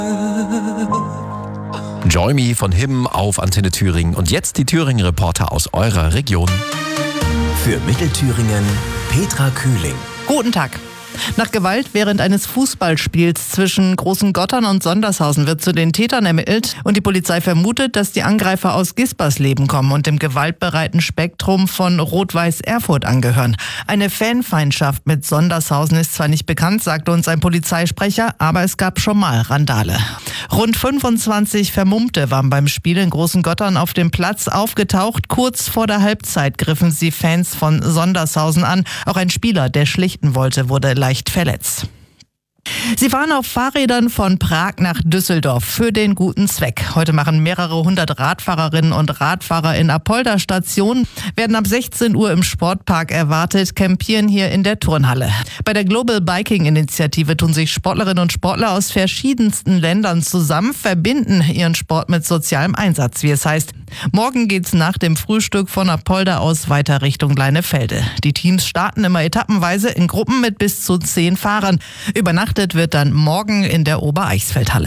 Join Me von Him auf Antenne Thüringen. Und jetzt die Thüringen-Reporter aus eurer Region. Für Mittelthüringen Petra Kühling. Guten Tag. Nach Gewalt während eines Fußballspiels zwischen Großengottern und Sondershausen wird zu den Tätern ermittelt und die Polizei vermutet, dass die Angreifer aus Gispersleben kommen und dem gewaltbereiten Spektrum von Rot-Weiß Erfurt angehören. Eine Fanfeindschaft mit Sondershausen ist zwar nicht bekannt, sagte uns ein Polizeisprecher, aber es gab schon mal Randale. Rund 25 Vermummte waren beim Spiel in Großengottern auf dem Platz aufgetaucht. Kurz vor der Halbzeit griffen sie Fans von Sondershausen an. Auch ein Spieler, der schlichten wollte, wurde leicht verletzt. Sie fahren auf Fahrrädern von Prag nach Düsseldorf für den guten Zweck. Heute machen mehrere hundert Radfahrerinnen und Radfahrer in Apolda Station, werden ab 16 Uhr im Sportpark erwartet, campieren hier in der Turnhalle. Bei der Global Biking Initiative tun sich Sportlerinnen und Sportler aus verschiedensten Ländern zusammen, verbinden ihren Sport mit sozialem Einsatz, wie es heißt. Morgen geht's nach dem Frühstück von Apolda aus weiter Richtung Leinefelde. Die Teams starten immer etappenweise in Gruppen mit bis zu 10 Fahrern. Übernachtet wird dann morgen in der Obereichsfeldhalle.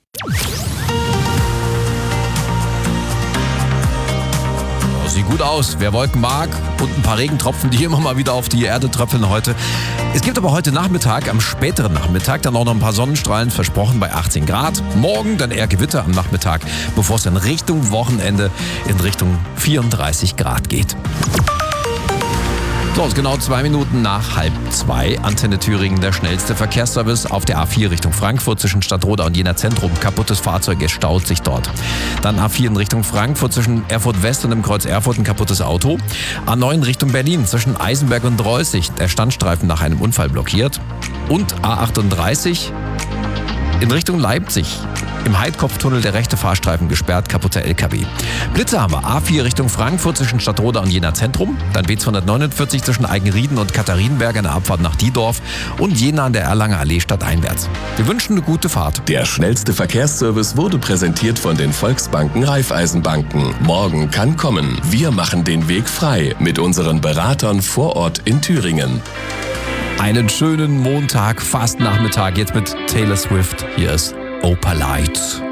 Sieht gut aus, wer Wolken mag, und ein paar Regentropfen, die immer mal wieder auf die Erde tröpfeln heute. Es gibt aber heute Nachmittag, am späteren Nachmittag, dann auch noch ein paar Sonnenstrahlen, versprochen bei 18 Grad. Morgen dann eher Gewitter am Nachmittag, bevor es dann Richtung Wochenende in Richtung 34 Grad geht. So, es ist genau 2 Minuten nach 1:30. Antenne Thüringen, der schnellste Verkehrsservice auf der A4 Richtung Frankfurt zwischen Stadtroda und Jena Zentrum. Kaputtes Fahrzeug, es staut sich dort. Dann A4 in Richtung Frankfurt zwischen Erfurt West und dem Kreuz Erfurt ein kaputtes Auto. A9 Richtung Berlin zwischen Eisenberg und Reußig, der Standstreifen nach einem Unfall blockiert. Und A38 in Richtung Leipzig. Im Heidkopftunnel der rechte Fahrstreifen gesperrt, kaputter LKW. Blitze haben wir. A4 Richtung Frankfurt zwischen Stadtroda und Jena Zentrum. Dann B249 zwischen Eigenrieden und Katharinenberg an der Abfahrt nach Diedorf. Und Jena an der Erlanger Allee stadteinwärts. Wir wünschen eine gute Fahrt. Der schnellste Verkehrsservice wurde präsentiert von den Volksbanken Raiffeisenbanken. Morgen kann kommen. Wir machen den Weg frei mit unseren Beratern vor Ort in Thüringen. Einen schönen Montag, fast Nachmittag, jetzt mit Taylor Swift. Hier ist Opalite.